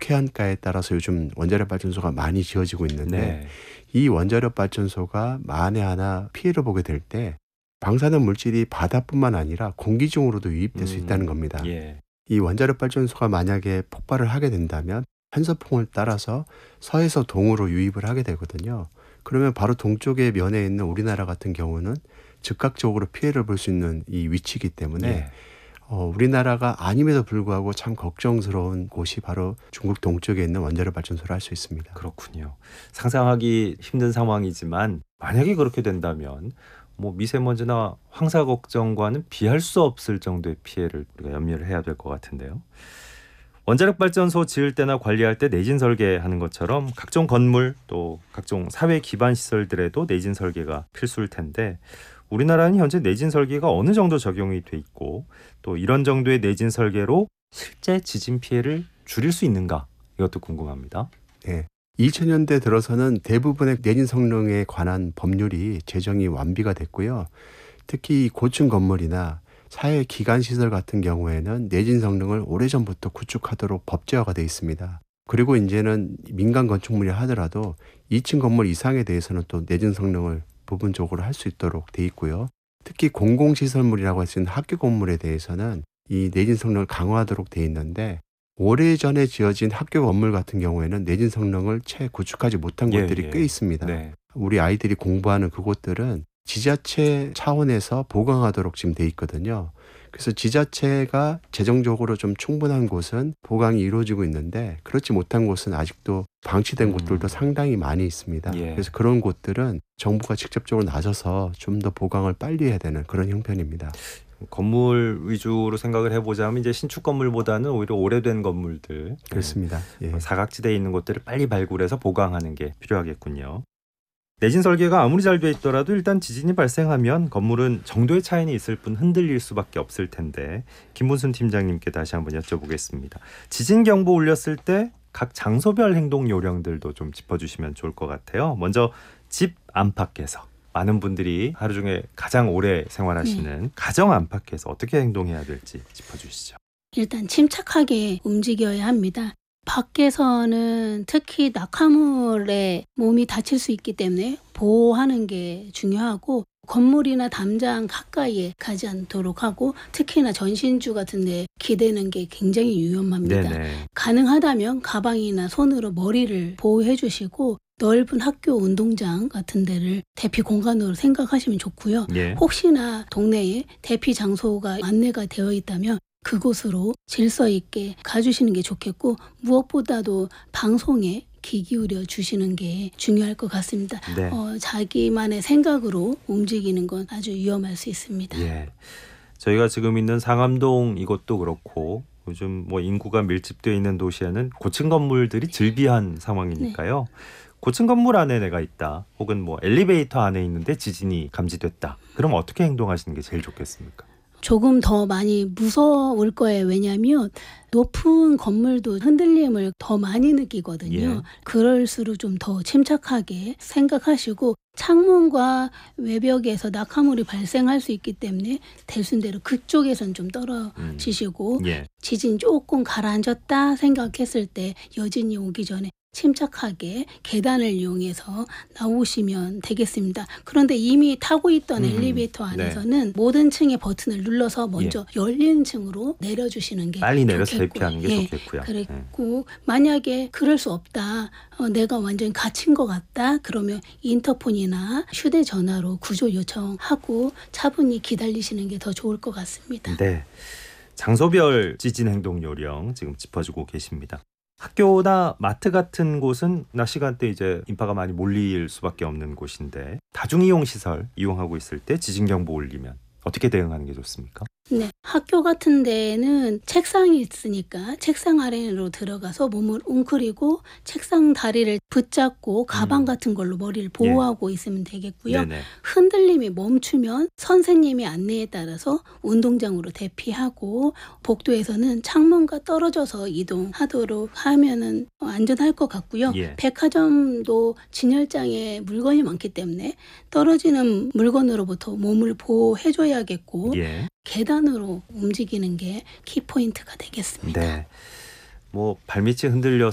지역 해안가에 따라서 요즘 원자력 발전소가 많이 지어지고 있는데 네. 이 원자력 발전소가 만에 하나 피해를 보게 될 때 방사능 물질이 바다뿐만 아니라 공기 중으로도 유입될 수 있다는 겁니다. 예. 이 원자력 발전소가 만약에 폭발을 하게 된다면 편서풍을 따라서 서에서 동으로 유입을 하게 되거든요. 그러면 바로 동쪽의 면에 있는 우리나라 같은 경우는 즉각적으로 피해를 볼 수 있는 이 위치이기 때문에 예. 우리나라가 아님에도 불구하고 참 걱정스러운 곳이 바로 중국 동쪽에 있는 원자력 발전소를 할 수 있습니다. 그렇군요. 상상하기 힘든 상황이지만 만약에 그렇게 된다면 뭐 미세먼지나 황사 걱정과는 비할 수 없을 정도의 피해를 우리가 염려를 해야 될 것 같은데요. 원자력 발전소 지을 때나 관리할 때 내진 설계하는 것처럼 각종 건물 또 각종 사회 기반 시설들에도 내진 설계가 필수일 텐데 우리나라는 현재 내진 설계가 어느 정도 적용이 돼 있고 또 이런 정도의 내진 설계로 실제 지진 피해를 줄일 수 있는가 이것도 궁금합니다. 네. 2000년대 들어서는 대부분의 내진 성능에 관한 법률이 제정이 완비가 됐고요. 특히 고층 건물이나 사회 기관 시설 같은 경우에는 내진 성능을 오래전부터 구축하도록 법제화가 되어 있습니다. 그리고 이제는 민간 건축물이 하더라도 2층 건물 이상에 대해서는 또 내진 성능을 부분적으로 할 수 있도록 돼 있고요. 특히 공공시설물이라고 할 수 있는 학교 건물에 대해서는 이 내진 성능을 강화하도록 돼 있는데 오래전에 지어진 학교 건물 같은 경우에는 내진 성능을 채 구축하지 못한 곳들이 꽤 있습니다. 네. 우리 아이들이 공부하는 그곳들은 지자체 차원에서 보강하도록 지금 돼 있거든요. 그래서 지자체가 재정적으로 좀 충분한 곳은 보강이 이루어지고 있는데 그렇지 못한 곳은 아직도 방치된 곳들도 상당히 많이 있습니다. 예. 그래서 그런 곳들은 정부가 직접적으로 나서서 좀 더 보강을 빨리 해야 되는 그런 형편입니다. 건물 위주로 생각을 해보자면 이제 신축 건물보다는 오히려 오래된 건물들 그렇습니다. 예. 사각지대에 있는 곳들을 빨리 발굴해서 보강하는 게 필요하겠군요. 내진 설계가 아무리 잘 돼 있더라도 일단 지진이 발생하면 건물은 정도의 차이는 있을 뿐 흔들릴 수밖에 없을 텐데 김문순 팀장님께 다시 한번 여쭤보겠습니다. 지진 경보 울렸을 때 각 장소별 행동 요령들도 좀 짚어주시면 좋을 것 같아요. 먼저 집 안팎에서 많은 분들이 하루 중에 가장 오래 생활하시는 가정 안팎에서 어떻게 행동해야 될지 짚어주시죠. 일단 침착하게 움직여야 합니다. 밖에서는 특히 낙하물에 몸이 다칠 수 있기 때문에 보호하는 게 중요하고 건물이나 담장 가까이에 가지 않도록 하고 특히나 전신주 같은 데 기대는 게 굉장히 위험합니다. 네네. 가능하다면 가방이나 손으로 머리를 보호해 주시고 넓은 학교 운동장 같은 데를 대피 공간으로 생각하시면 좋고요. 예. 혹시나 동네에 대피 장소가 안내가 되어 있다면 그곳으로 질서 있게 가주시는 게 좋겠고 무엇보다도 방송에 귀 기울여 주시는 게 중요할 것 같습니다. 네. 자기만의 생각으로 움직이는 건 아주 위험할 수 있습니다. 예. 저희가 지금 있는 상암동 이것도 그렇고 요즘 뭐 인구가 밀집되어 있는 도시에는 고층 건물들이 즐비한 상황이니까요. 고층 건물 안에 내가 있다 혹은 뭐 엘리베이터 안에 있는데 지진이 감지됐다. 그럼 어떻게 행동하시는 게 제일 좋겠습니까? 조금 더 많이 무서울 거예요. 왜냐하면 높은 건물도 흔들림을 더 많이 느끼거든요. 예. 그럴수록 좀 더 침착하게 생각하시고 창문과 외벽에서 낙하물이 발생할 수 있기 때문에 될 수 있는 대로 그쪽에선 좀 떨어지시고 예. 지진 조금 가라앉았다 생각했을 때 여진이 오기 전에 침착하게 계단을 이용해서 나오시면 되겠습니다. 그런데 이미 타고 있던 엘리베이터 안에서는 모든 층의 버튼을 눌러서 먼저 열린 층으로 내려주시는 게 빨리 내려서 좋겠고요. 대피하는 게 좋겠고요. 그리고 만약에 그럴 수 없다. 내가 완전히 갇힌 것 같다. 그러면 인터폰이나 휴대전화로 구조 요청하고 차분히 기다리시는 게 더 좋을 것 같습니다. 네. 장소별 지진 행동 요령 지금 짚어주고 계십니다. 학교나 마트 같은 곳은 낮 시간대 이제 인파가 많이 몰릴 수밖에 없는 곳인데 다중이용 시설 이용하고 있을 때 지진 경보 울리면 어떻게 대응하는 게 좋습니까? 네, 학교 같은 데는 책상이 있으니까 책상 아래로 들어가서 몸을 웅크리고 책상 다리를 붙잡고 가방 같은 걸로 머리를 보호하고 있으면 되겠고요. 네네. 흔들림이 멈추면 선생님의 안내에 따라서 운동장으로 대피하고 복도에서는 창문과 떨어져서 이동하도록 하면은 안전할 것 같고요. 예. 백화점도 진열장에 물건이 많기 때문에 떨어지는 물건으로부터 몸을 보호해줘야겠고 예. 계단으로 움직이는 게 키포인트가 되겠습니다. 네. 뭐 발밑이 흔들려서